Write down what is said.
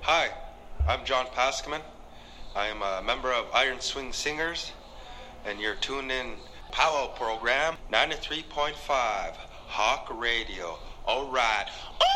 Hi, I'm John Paskman. I am a member of Iron Swing Singers, and you're tuned in Powwow program 93.5 Hawk Radio. All right.